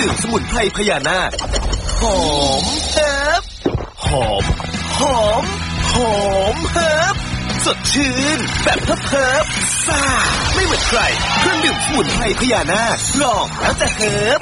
มสมุนไพรพญานาคหอมเฮิบหอมหอมหอมเฮิบสดชื่นแบบเฮิบซ่าไม่เหมือนใครเครื่องดื่มสมุนไพรพญานาคลองแล้วแต่เฮิบ